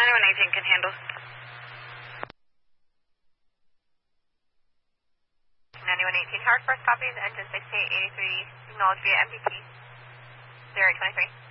9118 can handle. 9118, Howard First copies, engine 6883, acknowledged via MPT, 0823.